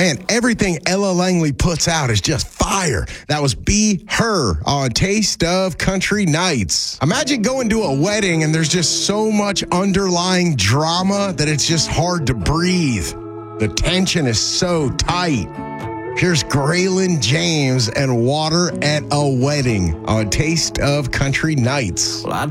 Man, everything Ella Langley puts out is just fire. That was Be Her on Taste of Country Nights. Imagine going to a wedding and there's just so much underlying drama that it's just hard to breathe. The tension is so tight. Here's Graylin James and Water at a Wedding on Taste of Country Nights. Well,